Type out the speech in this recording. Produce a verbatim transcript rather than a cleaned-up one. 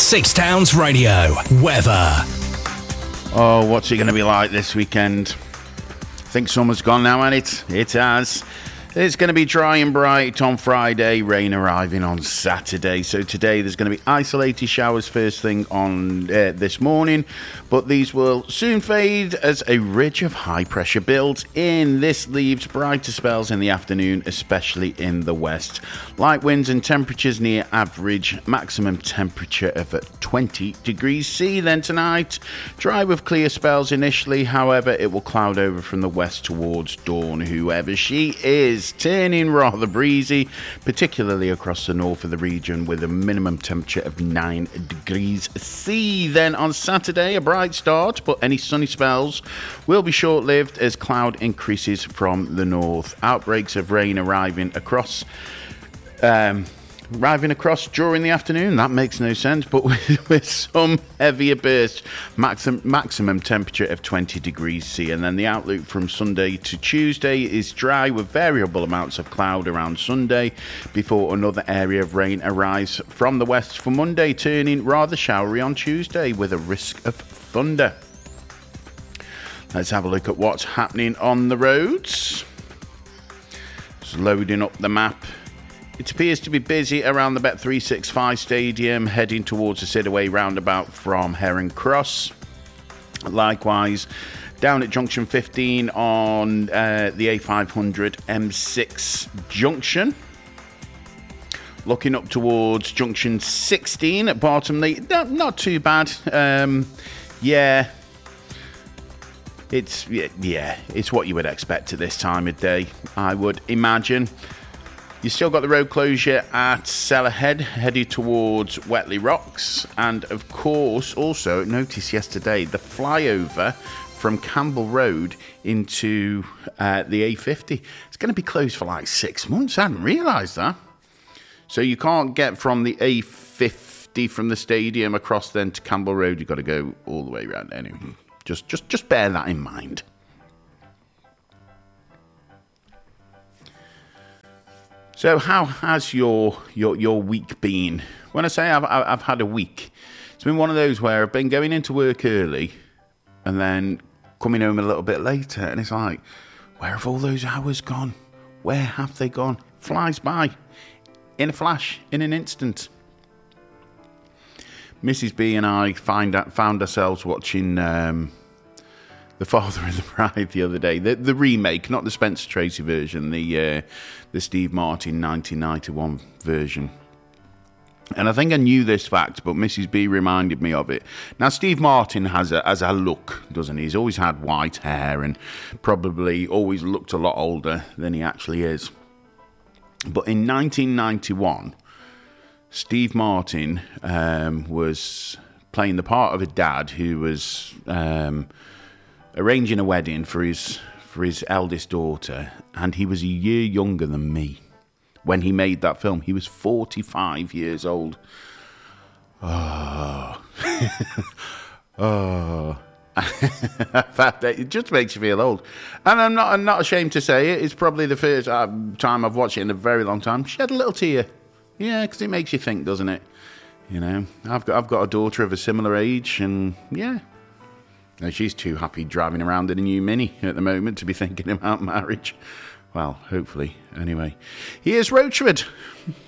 Six Towns Radio. Weather. Oh, what's it going to be like this weekend? I think summer's gone now, and it it has. It's going to be dry and bright on Friday, rain arriving on Saturday. So today there's going to be isolated showers first thing on uh, this morning, but these will soon fade as a ridge of high pressure builds in. This leaves brighter spells in the afternoon, especially in the west. Light winds and temperatures near average, maximum temperature of twenty degrees C. Then tonight, dry with clear spells initially, however it will cloud over from the west towards dawn. Whoever she is, turning rather breezy, particularly across the north of the region, with a minimum temperature of nine degrees C. Then on Saturday, a bright start, but any sunny spells will be short-lived as cloud increases from the north. Outbreaks of rain arriving across um, arriving across during the afternoon. That makes no sense, but with, with some heavier bursts. Maximum, maximum temperature of twenty degrees C. And then the outlook from Sunday to Tuesday is dry with variable amounts of cloud around Sunday before another area of rain arrives from the west for Monday, turning rather showery on Tuesday with a risk of thunder. Let's have a look at what's happening on the roads. Just loading up the map. It appears to be busy around the Bet three sixty-five Stadium, heading towards the Sidaway roundabout from Heron Cross. Likewise, down at Junction fifteen on uh, the A five hundred M six junction. Looking up towards Junction sixteen at Bartonley, not, not too bad. Um, yeah, it's yeah, yeah, it's what you would expect at this time of day, I would imagine. You still got the road closure at Sellerhead, headed towards Wetley Rocks. And, of course, also noticed yesterday the flyover from Campbell Road into uh, the A fifty. It's going to be closed for like six months. I hadn't realised that. So you can't get from the A fifty from the stadium across then to Campbell Road. You've got to go all the way around anyway. Just, just, just bear that in mind. So how has your your your week been? When I say I've I've had a week, it's been one of those where I've been going into work early and then coming home a little bit later, and it's like, where have all those hours gone? Where have they gone? Flies by in a flash, in an instant. Missus B and I find found ourselves watching um, The Father and the Bride the other day, the the remake, not the Spencer Tracy version, the uh, the Steve Martin nineteen ninety-one version. And I think I knew this fact, but Missus B reminded me of it. Now, Steve Martin has a has a look, doesn't he? He's always had white hair and probably always looked a lot older than he actually is. But in nineteen ninety-one, Steve Martin um, was playing the part of a dad who was Um, arranging a wedding for his for his eldest daughter, and he was a year younger than me when he made that film. He was forty-five years old. Oh, oh, it just makes you feel old. And I'm not I'm not ashamed to say it. It's probably the first time I've watched it in a very long time. Shed a little tear, yeah, because it makes you think, doesn't it? You know, I've got I've got a daughter of a similar age, and yeah. No, she's too happy driving around in a new Mini at the moment to be thinking about marriage. Well, hopefully. Anyway, here's Roachford.